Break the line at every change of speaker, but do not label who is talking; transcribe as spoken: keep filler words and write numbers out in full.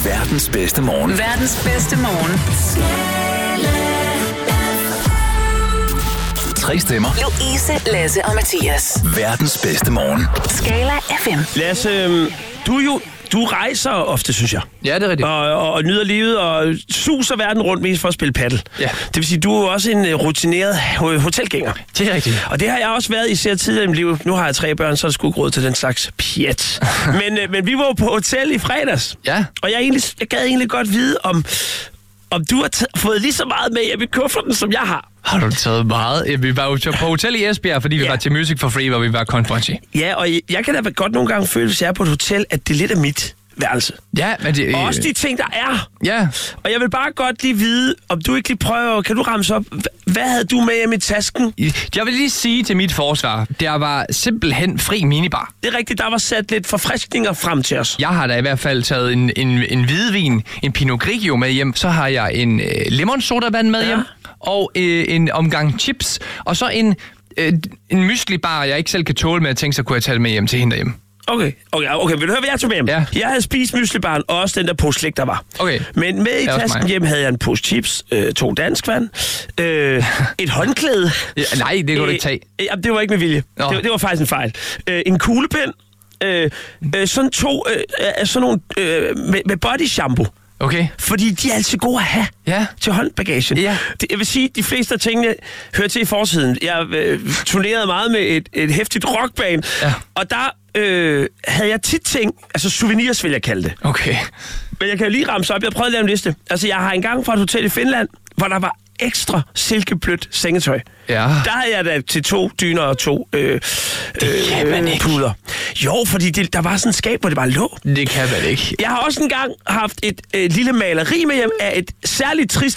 Verdens bedste morgen.
Verdens bedste morgen.
Tre stemmer.
Louise, Lasse og Mathias.
Verdens bedste morgen.
Skala F M.
Lasse, du er jo... Du rejser ofte, synes jeg.
Ja, det er rigtigt.
Og, og, og nyder livet og suser verden rundt mest for at spille paddel.
Ja.
Det vil sige, du er jo også en rutineret hotelgænger.
Det er rigtigt.
Og det har jeg også været især tidligere i mit liv. Nu har jeg tre børn, så er der sgu ikke råd til den slags pjat. men, men vi var jo på hotel i fredags.
Ja.
Og jeg, egentlig, jeg gad egentlig godt vide, om, om du har t- fået lige så meget med hjem i kufferten, som jeg har.
Har du taget meget? Ja, vi var jo på hotel i Esbjerg, fordi vi
Ja.
var til Music for Free, hvor vi var konference.
Ja, og jeg, jeg kan da godt nogle gange føle, hvis jeg er på et hotel, at det lidt er mit værelse.
Ja, men det...
Og også de ting, der er.
Ja.
Og jeg vil bare godt lige vide, om du ikke lige prøver, kan du ramse op, hvad havde du med hjem i tasken?
Jeg vil lige sige til mit forsvar, der var simpelthen fri minibar.
Det er rigtigt, der var sat lidt forfriskninger frem til os.
Jeg har da i hvert fald taget en, en, en hvidvin, en Pinot Grigio med hjem. Så har jeg en øh, lemonsodavand med
Ja.
hjem, og øh, en omgang chips, og så en, øh, en mysli-bar, jeg ikke selv kan tåle med at tænke, så kunne jeg tage det med hjem til hende derhjemme.
Okay, okay, okay. Vil du høre, hvad jeg tog med hjem?
Ja.
Jeg havde spist müslibaren og også den der pose slik, der var.
Okay.
Men med i
Det er også
tasken
mig.
hjem havde jeg en pose chips, øh, to danskvand, øh, et håndklæde.
Ja, nej, det kan du ikke tage.
Øh, øh, det var ikke med vilje.
Nå.
Det, det var faktisk en fejl. Øh, en kuglepen, øh, øh, sådan to, øh, sådan nogle øh, med, med body shampoo.
Okay.
Fordi de er altid gode at have
Ja.
til håndbagagen.
Ja.
Det, jeg vil sige, at de fleste af tingene hører til i forsiden. Jeg øh, turnerede meget med et, et hæftigt rockband,
Ja.
og der øh, havde jeg tit ting, altså souvenirs vil jeg kalde det.
Okay.
Men jeg kan jo lige ramse op, jeg prøvede at lave en liste. Altså jeg har engang fra et hotel i Finland, hvor der var ekstra silkeblødt sengetøj.
Ja.
Der havde jeg da til to dyner og to øh,
kan man
øh,
ikke.
puder. Jo, fordi det, der var sådan en skab, hvor det bare lå.
Det kan man ikke.
Jeg har også engang haft et øh, lille maleri med hjem af et særligt trist